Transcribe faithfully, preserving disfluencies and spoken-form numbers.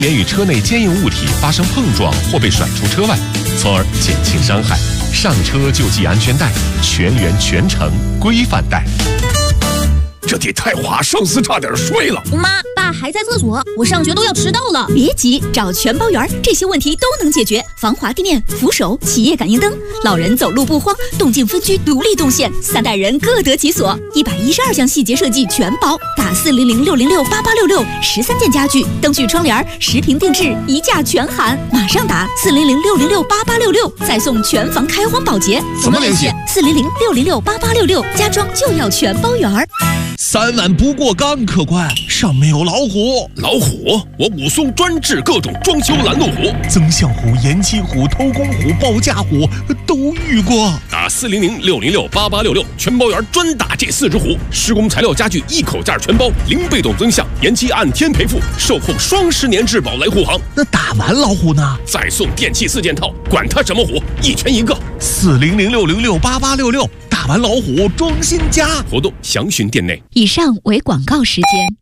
免与车内坚硬物体发生碰撞或被甩出车外，从而减轻伤害。上车就系安全带，全员全程规范带。 这地太滑，上司差点睡了。 妈，爸还在厕所，我上学都要迟到了。 别急，找全包园，这些问题都能解决。防滑地面、扶手、企业感应灯，老人走路不慌，动静分区独立动线，三代人各得其所。一百一十二项细节设计全包，打四零零六零六八八六六，十三件家具、灯具、窗帘，十平定制，一价全含。马上打四零零六零六八八六六，再送全房开荒保洁。 怎么联系？ 四零零六零六八八六六，家装就要全包园。 三万不过岗，客官上面有老虎。 老虎？我武松专治各种装修拦路虎， 增项虎、延期虎、偷工虎、报价虎都遇过。 打四零零六零六八八六六，全包园专打这四只虎。施工材料家具一口价全包，零被动增项，延期按天赔付，售后双十年质保来护航。 那打完老虎呢？ 再送电器四件套，管它什么虎，一拳一个。 四零零六零六八八六六，打完老虎装新家。 活动详询店内。 以上为广告时间。